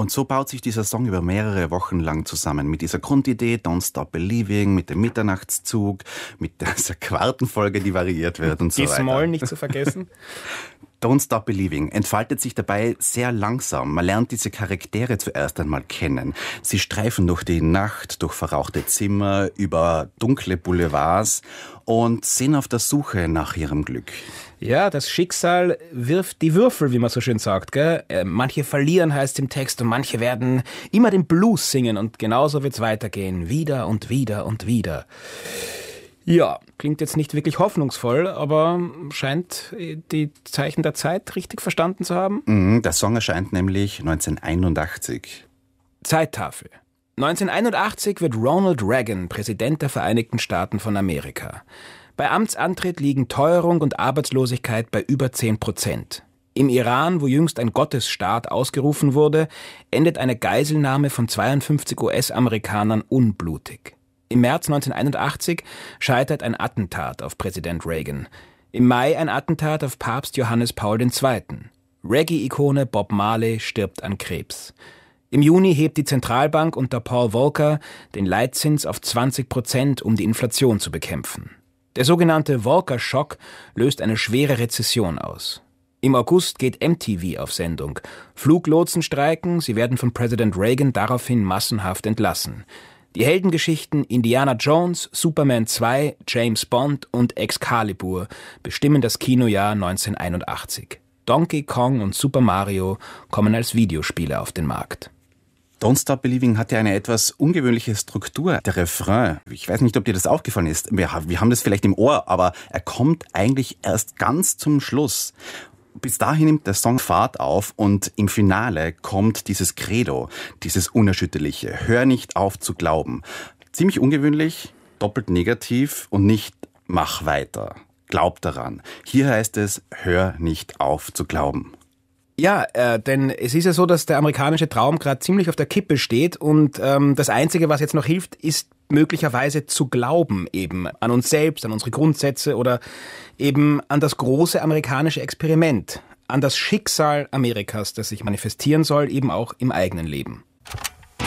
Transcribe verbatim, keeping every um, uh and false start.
Und so baut sich dieser Song über mehrere Wochen lang zusammen. Mit dieser Grundidee, Don't Stop Believing, mit dem Mitternachtszug, mit dieser Quartenfolge, die variiert wird und so weiter. G-Moll nicht zu vergessen. Don't Stop Believing entfaltet sich dabei sehr langsam. Man lernt diese Charaktere zuerst einmal kennen. Sie streifen durch die Nacht, durch verrauchte Zimmer, über dunkle Boulevards und sind auf der Suche nach ihrem Glück. Ja, das Schicksal wirft die Würfel, wie man so schön sagt, gell? Manche verlieren, heißt im Text, und manche werden immer den Blues singen und genauso wird's weitergehen. Wieder und wieder und wieder. Ja, klingt jetzt nicht wirklich hoffnungsvoll, aber scheint die Zeichen der Zeit richtig verstanden zu haben. Der Song erscheint nämlich neunzehnhunderteinundachtzig. Zeittafel. neunzehnhunderteinundachtzig wird Ronald Reagan Präsident der Vereinigten Staaten von Amerika. Bei Amtsantritt liegen Teuerung und Arbeitslosigkeit bei über zehn Prozent. Im Iran, wo jüngst ein Gottesstaat ausgerufen wurde, endet eine Geiselnahme von zweiundfünfzig U S-Amerikanern unblutig. Im März neunzehnhunderteinundachtzig scheitert ein Attentat auf Präsident Reagan. Im Mai ein Attentat auf Papst Johannes Paul der Zweite. Reggae-Ikone Bob Marley stirbt an Krebs. Im Juni hebt die Zentralbank unter Paul Volcker den Leitzins auf zwanzig Prozent, um die Inflation zu bekämpfen. Der sogenannte Volcker-Schock löst eine schwere Rezession aus. Im August geht M T V auf Sendung. Fluglotsen streiken, sie werden von Präsident Reagan daraufhin massenhaft entlassen. Die Heldengeschichten Indiana Jones, Superman zwei, James Bond und Excalibur bestimmen das Kinojahr neunzehnhunderteinundachtzig. Donkey Kong und Super Mario kommen als Videospiele auf den Markt. Don't Stop Believing hat ja eine etwas ungewöhnliche Struktur. Der Refrain, ich weiß nicht, ob dir das aufgefallen ist, wir, wir haben das vielleicht im Ohr, aber er kommt eigentlich erst ganz zum Schluss. Bis dahin nimmt der Song Fahrt auf und im Finale kommt dieses Credo, dieses Unerschütterliche. Hör nicht auf zu glauben. Ziemlich ungewöhnlich, doppelt negativ und nicht mach weiter. Glaub daran. Hier heißt es, hör nicht auf zu glauben. Ja, äh, denn es ist ja so, dass der amerikanische Traum gerade ziemlich auf der Kippe steht und ähm, das Einzige, was jetzt noch hilft, ist möglicherweise zu glauben eben an uns selbst, an unsere Grundsätze oder eben an das große amerikanische Experiment, an das Schicksal Amerikas, das sich manifestieren soll, eben auch im eigenen Leben.